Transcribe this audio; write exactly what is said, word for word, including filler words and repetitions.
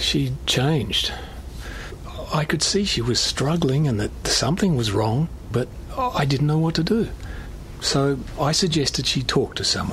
She'd changed. I could see she was struggling and that something was wrong, but I didn't know what to do. So I suggested she talk to someone.